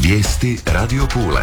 Vijesti Radio Pule.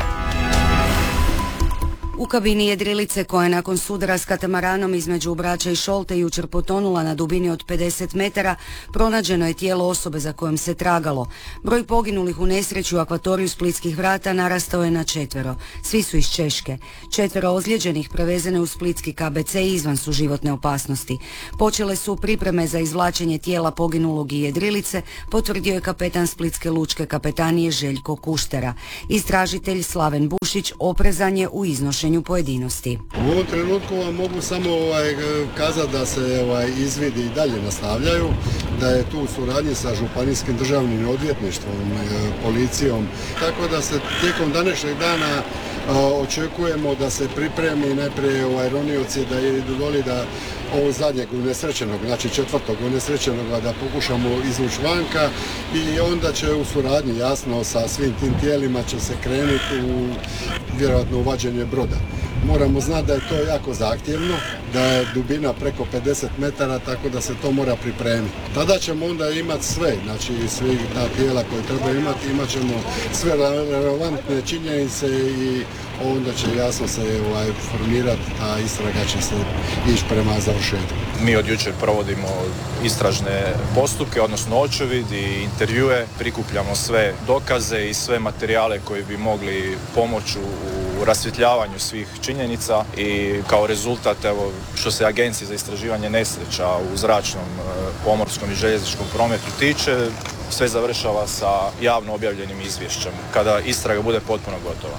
U kabini jedrilice koja je nakon sudara s katamaranom između Brača i Šolte jučer potonula na dubini od 50 metara, pronađeno je tijelo osobe za kojom se tragalo. Broj poginulih u nesreći u akvatoriju Splitskih vrata narastao je na 4. Svi su iz Češke. 4 ozlijeđenih prevezene u splitski KBC izvan su životne opasnosti. Počele su pripreme za izvlačenje tijela poginulog i jedrilice, potvrdio je kapetan Splitske lučke kapetanije Željko Kuštera. Istražitelj Slaven Bušić oprezan je u iznošenju pojedinosti. U ovom trenutku vam mogu samo kazati da se izvidi i dalje nastavljaju, da je tu u suradnji sa Županijskim državnim odvjetništvom, policijom, tako da se tijekom današnjeg dana očekujemo da se pripremi najprije ronioci da idu doli da ovog zadnjeg unesrećenog, znači 4. unesrećenog da pokušamo izvući vanka i onda će u suradnji jasno sa svim tim tijelima će se krenuti u vjerojatno uvađenje broda. Moramo znati da je to jako zahtjevno, da je dubina preko 50 metara, tako da se to mora pripremiti. Tada ćemo onda imati sve, znači svi ta tijela koje treba imati, imat ćemo sve relevantne činjenice i onda će jasno se formirati, ta istraga će se ići prema završetku. Mi od jučer provodimo istražne postupke, odnosno očevid i intervjue, prikupljamo sve dokaze i sve materijale koji bi mogli pomoći u rasvjetljavanju svih činjenica i kao rezultat, evo, što se Agencije za istraživanje nesreća u zračnom, pomorskom i željezničkom prometu tiče, sve završava sa javno objavljenim izvješćem kada istraga bude potpuno gotova.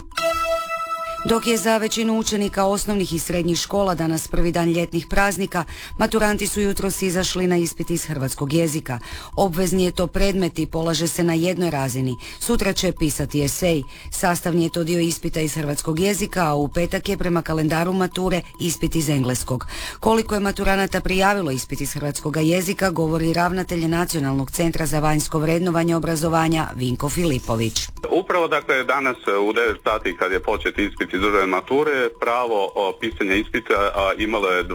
Dok je za većinu učenika osnovnih i srednjih škola danas prvi dan ljetnih praznika, maturanti su jutros izašli na ispit iz hrvatskog jezika. Obvezni je to predmet i polaže se na jednoj razini. Sutra će pisati esej. Sastavni je to dio ispita iz hrvatskog jezika, a u petak je prema kalendaru mature ispit iz engleskog. Koliko je maturanata prijavilo ispit iz hrvatskog jezika, govori ravnatelj Nacionalnog centra za vanjsko vrednovanje obrazovanja Vinko Filipović. Upravo dakle danas u 9 sati kad je počet ispit iz državne mature, pravo pisanja ispita imalo je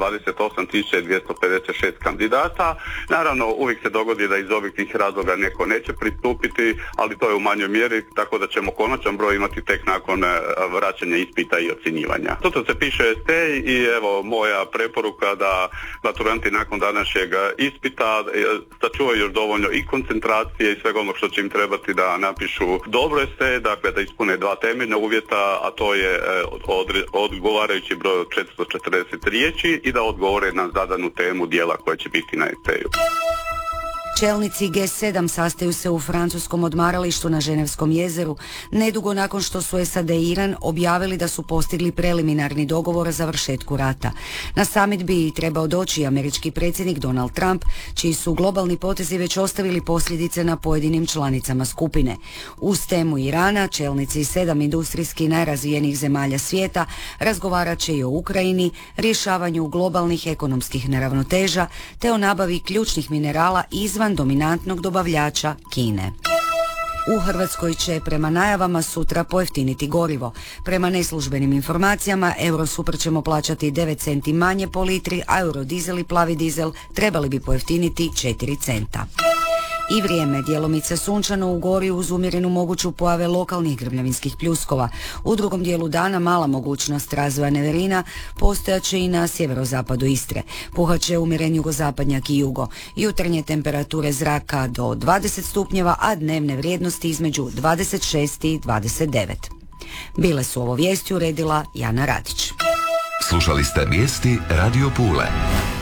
28.256 kandidata. Naravno uvijek se dogodi da iz objektivnih razloga neko neće pristupiti, ali to je u manjoj mjeri, tako da ćemo konačan broj imati tek nakon vraćanja ispita i ocjenjivanja. Sutra se piše esej i evo moja preporuka da maturanti nakon današnjeg ispita sačuvaju još dovoljno i koncentracije i svega onog što će im trebati da napišu dobro esej, dakle da ispune 2 temeljna uvjeta, a to je odgovarajući broj od 440 riječi i da odgovore na zadanu temu dijela koja će biti na eseju. Čelnici G7 sastaju se u francuskom odmaralištu na Ženevskom jezeru, nedugo nakon što su SAD i Iran objavili da su postigli preliminarni dogovor o završetku rata. Na summit bi trebao doći američki predsjednik Donald Trump, čiji su globalni potezi već ostavili posljedice na pojedinim članicama skupine. Uz temu Irana, čelnici 7 industrijski najrazvijenijih zemalja svijeta razgovarat će i o Ukrajini, rješavanju globalnih ekonomskih neravnoteža, te o nabavi ključnih minerala izvan dominantnog dobavljača Kine. U Hrvatskoj će prema najavama sutra pojeftiniti gorivo. Prema neslužbenim informacijama Eurosuper ćemo plaćati 9 centi manje po litri, a Eurodizel i plavi dizel trebali bi pojeftiniti 4 centa. I vrijeme, djelomice sunčano u gori uz umjerenu moguću pojave lokalnih grmljavinskih pljuskova. U drugom dijelu dana mala mogućnost razvoja neverina postojaće i na sjeverozapadu Istre. Puhaće umjeren jugozapadnjak i jugo. Jutarnje temperature zraka do 20 stupnjeva, a dnevne vrijednosti između 26 i 29. Bile su ovo vijesti uredila Jana Radić. Slušali ste vijesti Radio Pule.